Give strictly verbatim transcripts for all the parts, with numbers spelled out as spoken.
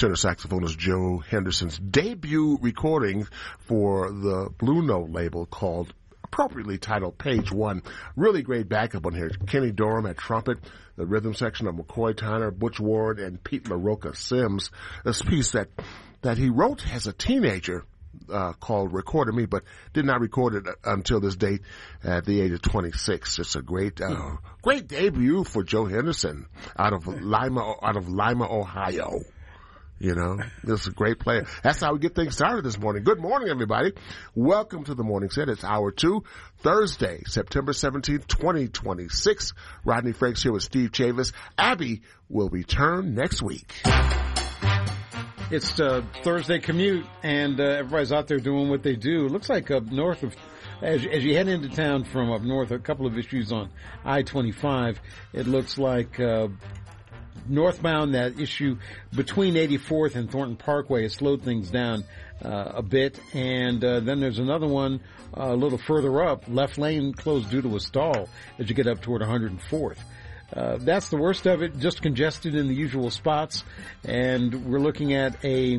tenor saxophonist Joe Henderson's debut recording for the Blue Note label called, appropriately titled, Page One. Really great backup on here. Kenny Dorham at trumpet, the rhythm section of McCoy Tyner, Butch Ward, and Pete LaRocca Sims. This piece that, that he wrote as a teenager, uh, called Recorded Me, but did not record it until this date at the age of twenty-six. It's a great, uh, great debut for Joe Henderson out of Lima, out of Lima, Ohio. You know, this is a great player. That's how we get things started this morning. Good morning, everybody. Welcome to the Morning Set. It's hour two, Thursday, September seventeenth, twenty twenty-six. Rodney Franks here with Steve Chavis. Abby will return next week. It's uh, Thursday commute, and uh, everybody's out there doing what they do. It looks like up north of, as, as you head into town from up north, a couple of issues on I twenty-five. It looks like uh, northbound, that issue between eighty-fourth and Thornton Parkway has slowed things down uh, a bit. And uh, then there's another one uh, a little further up, left lane closed due to a stall as you get up toward one hundred fourth. Uh, that's the worst of it, just congested in the usual spots. And we're looking at a,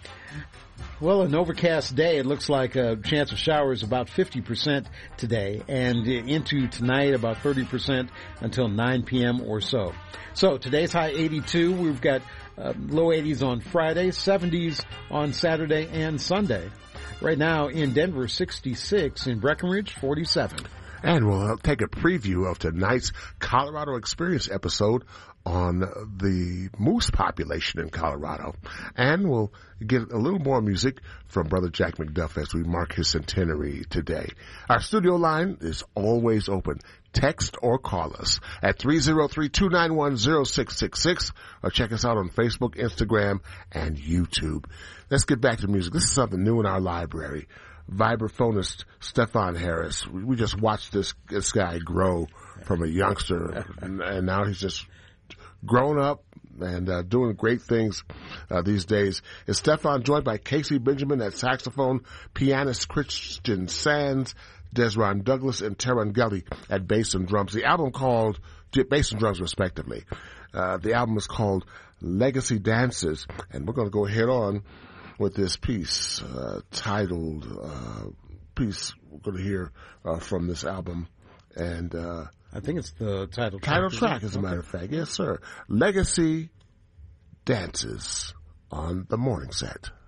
well, an overcast day. It looks like a chance of showers about fifty percent today, and into tonight about thirty percent until nine p.m. or so. So today's high eighty-two. We've got uh, low eighties on Friday, seventies on Saturday and Sunday. Right now in Denver, sixty-six. In Breckenridge, forty-seven. And we'll take a preview of tonight's Colorado Experience episode on the moose population in Colorado. And we'll get a little more music from Brother Jack McDuff as we mark his centenary today. Our studio line is always open. Text or call us at three oh three, two nine one, oh six six six or check us out on Facebook, Instagram, and YouTube. Let's get back to music. This is something new in our library. Vibraphonist Stefan Harris. We just watched this, this guy grow from a youngster, and, and now he's just grown up and uh, doing great things uh, these days. Is Stefan joined by Casey Benjamin at saxophone, pianist Christian Sands, Desron Douglas, and Teron Gully at bass and drums. The album called, bass and drums respectively. Uh, the album is called Legacy Dances, and we're going to go head on with this piece, uh, titled, uh, piece we're going to hear, uh, from this album. And, uh, I think it's the title track. Title track, as a matter of fact. Yes, sir. Legacy Dances on the Morning Set.